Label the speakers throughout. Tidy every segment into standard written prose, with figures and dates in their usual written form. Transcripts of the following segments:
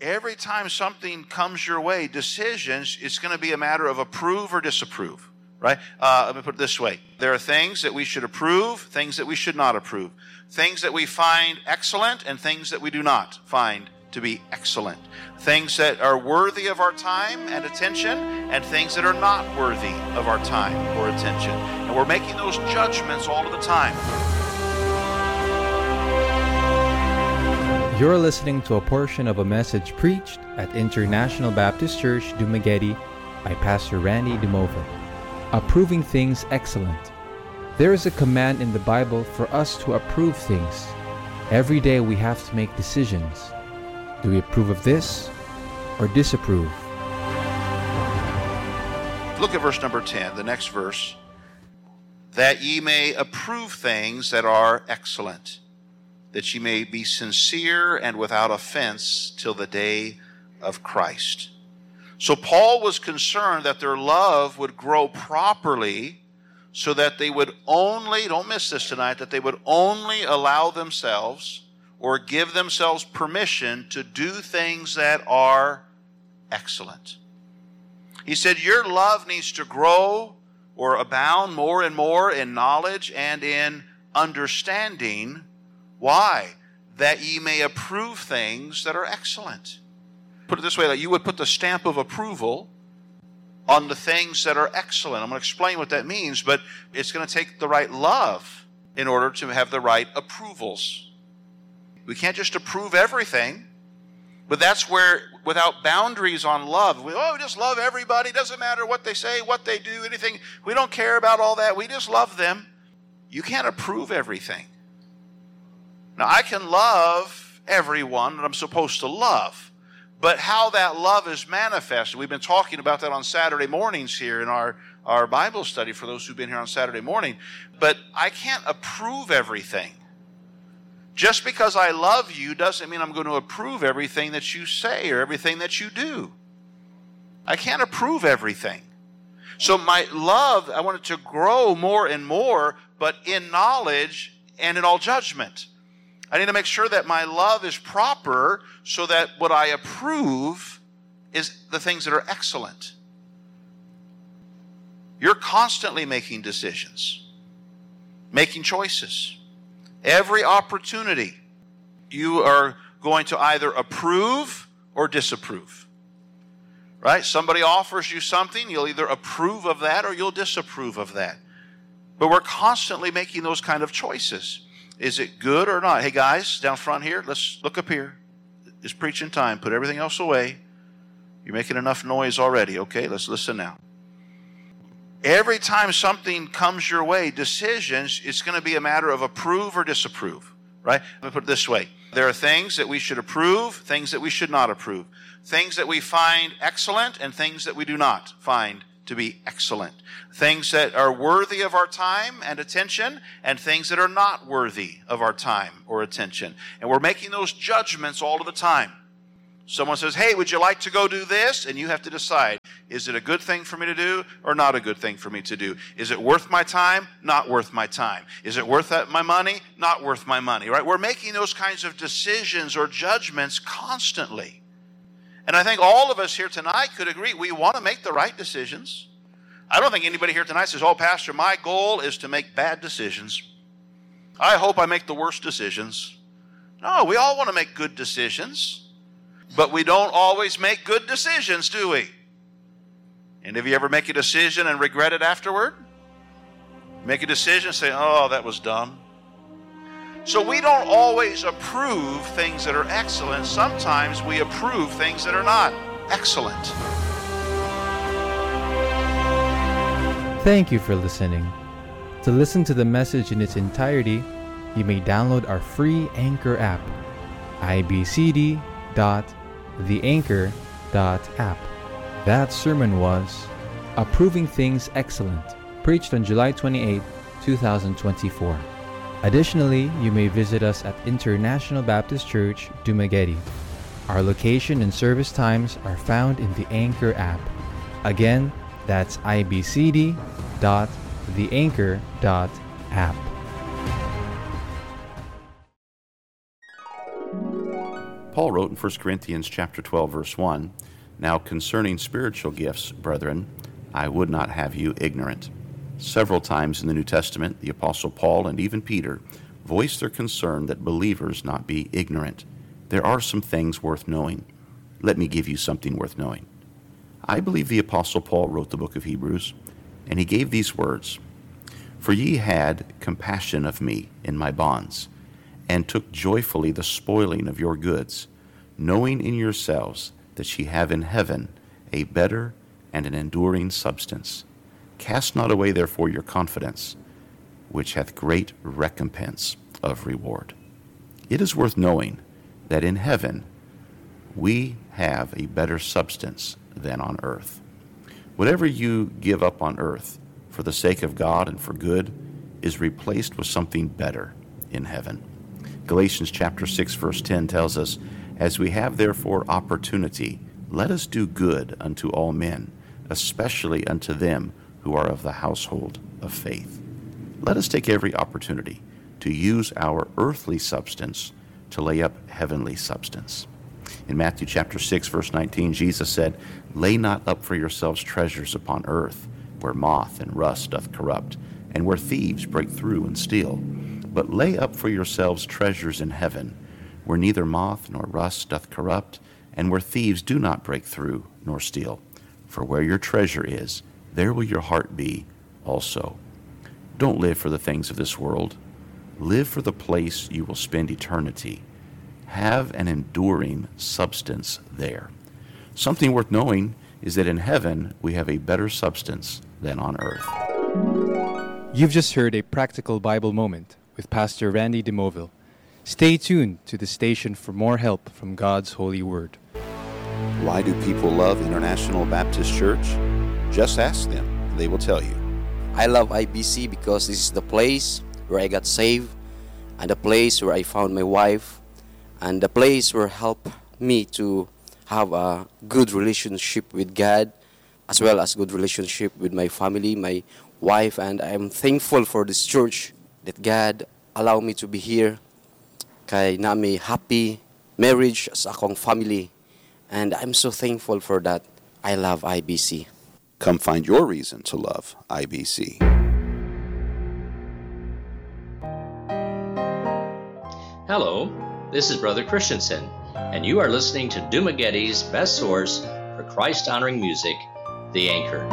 Speaker 1: Every time something comes your way, decisions, it's going to be a matter of approve or disapprove, right? Let me put it this way. There are things that we should approve, things that we should not approve, things that we find excellent and things that we do not find to be excellent, things that are worthy of our time and attention and things that are not worthy of our time or attention. And we're making those judgments all of the time.
Speaker 2: You're listening to a portion of a message preached at International Baptist Church, Dumaguete by Pastor Randy DeMova. Approving things excellent. There is a command in the Bible for us to approve things. Every day we have to make decisions. Do we approve of this or disapprove?
Speaker 1: Look at verse number 10, the next verse. That ye may approve things that are excellent, that ye may be sincere and without offense till the day of Christ. So Paul was concerned that their love would grow properly so that they would only, don't miss this tonight, that they would only allow themselves or give themselves permission to do things that are excellent. He said, your love needs to grow or abound more and more in knowledge and in understanding. Why? That ye may approve things that are excellent. Put it this way, that you would put the stamp of approval on the things that are excellent. I'm going to explain what that means, but it's going to take the right love in order to have the right approvals. We can't just approve everything, but that's where, without boundaries on love, we just love everybody. It doesn't matter what they say, what they do, anything. We don't care about all that. We just love them. You can't approve everything. Now, I can love everyone that I'm supposed to love, but how that love is manifested, we've been talking about that on Saturday mornings here in our Bible study for those who've been here on Saturday morning, but I can't approve everything. Just because I love you doesn't mean I'm going to approve everything that you say or everything that you do. I can't approve everything. So my love, I want it to grow more and more, but in knowledge and in all judgment. I need to make sure that my love is proper so that what I approve is the things that are excellent. You're constantly making decisions, making choices. Every opportunity, you are going to either approve or disapprove. Right? Somebody offers you something, you'll either approve of that or you'll disapprove of that. But we're constantly making those kind of choices. Is it good or not? Hey guys, down front here, let's look up here. It's preaching time. Put everything else away. You're making enough noise already. Okay, let's listen now. Every time something comes your way, decisions, it's going to be a matter of approve or disapprove, right? Let me put it this way. There are things that we should approve, things that we should not approve, things that we find excellent and things that we do not find to be excellent, things that are worthy of our time and attention and things that are not worthy of our time or attention. And we're making those judgments all of the time. Someone says, hey, would you like to go do this? And you have to decide, is it a good thing for me to do or not a good thing for me to do? Is it worth my time? Not worth my time. Is it worth my money? Not worth my money, right? We're making those kinds of decisions or judgments constantly. And I think all of us here tonight could agree we want to make the right decisions. I don't think anybody here tonight says, oh, Pastor, my goal is to make bad decisions. I hope I make the worst decisions. No, we all want to make good decisions. But we don't always make good decisions, do we? And if you ever make a decision and regret it afterward? Make a decision and say, oh, that was dumb. So we don't always approve things that are excellent. Sometimes we approve things that are not excellent.
Speaker 2: Thank you for listening. To listen to the message in its entirety, you may download our free Anchor app, ibcd.theanchor.app. That sermon was Approving Things Excellent, preached on July 28, 2024. Additionally, you may visit us at International Baptist Church, Dumaguete. Our location and service times are found in the Anchor app. Again, that's ibcd.theanchor.app.
Speaker 3: Paul wrote in 1 Corinthians chapter 12, verse 1, "Now concerning spiritual gifts, brethren, I would not have you ignorant." Several times in the New Testament, the Apostle Paul and even Peter voiced their concern that believers not be ignorant. There are some things worth knowing. Let me give you something worth knowing. I believe the Apostle Paul wrote the book of Hebrews, and he gave these words, "For ye had compassion of me in my bonds, and took joyfully the spoiling of your goods, knowing in yourselves that ye have in heaven a better and an enduring substance. Cast not away therefore your confidence, which hath great recompense of reward." It is worth knowing that in heaven we have a better substance than on earth. Whatever you give up on earth for the sake of God and for good is replaced with something better in heaven. Galatians chapter 6 verse 10 tells us, "As we have therefore opportunity, let us do good unto all men, especially unto them who are of the household of faith." Let us take every opportunity to use our earthly substance to lay up heavenly substance. In Matthew chapter 6 verse 19, Jesus said, "Lay not up for yourselves treasures upon earth, where moth and rust doth corrupt, and where thieves break through and steal. But lay up for yourselves treasures in heaven, where neither moth nor rust doth corrupt, and where thieves do not break through nor steal. For where your treasure is, there will your heart be also." Don't live for the things of this world. Live for the place you will spend eternity. Have an enduring substance there. Something worth knowing is that in heaven we have a better substance than on earth.
Speaker 2: You've just heard a practical Bible moment with Pastor Randy DeMoville. Stay tuned to the station for more help from God's holy word.
Speaker 1: Why do people love International Baptist Church? Just ask them, and they will tell you.
Speaker 4: I love IBC because this is the place where I got saved, and the place where I found my wife, and the place where helped me to have a good relationship with God, as well as good relationship with my family, my wife. And I'm thankful for this church that God allowed me to be here. Kay na may happy marriage sa akong family, and I'm so thankful for that. I love IBC.
Speaker 1: Come find your reason to love IBC.
Speaker 5: Hello, this is Brother Christensen, and you are listening to Dumagetti's best source for Christ-honoring music, The Anchor.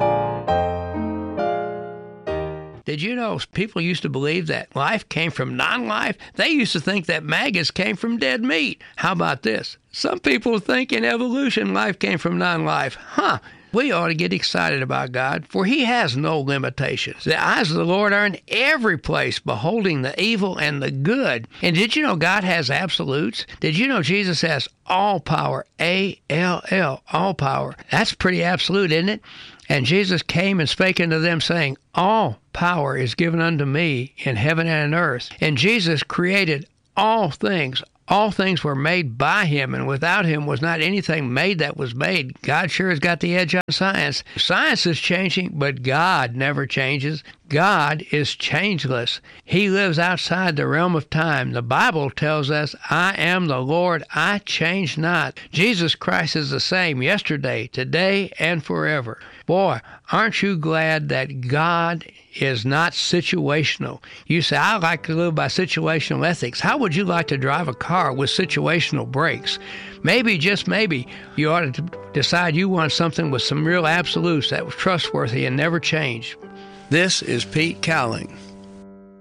Speaker 6: Did you know people used to believe that life came from non-life? They used to think that maggots came from dead meat. How about this? Some people think in evolution life came from non-life. We ought to get excited about God, for He has no limitations. The eyes of the Lord are in every place, beholding the evil and the good. And did you know God has absolutes? Did you know Jesus has all power, A-L-L, all power? That's pretty absolute, isn't it? And Jesus came and spake unto them, saying, "All power is given unto me in heaven and in earth." And Jesus created all things. All things were made by Him, and without Him was not anything made that was made. God sure has got the edge on science. Science is changing, but God never changes. God is changeless. He lives outside the realm of time. The Bible tells us, "I am the Lord, I change not." Jesus Christ is the same yesterday, today, and forever. Boy, aren't you glad that God is not situational? You say, "I like to live by situational ethics." How would you like to drive a car with situational brakes? Maybe, just maybe, you ought to decide you want something with some real absolutes that was trustworthy and never change. This is Pete Cowling.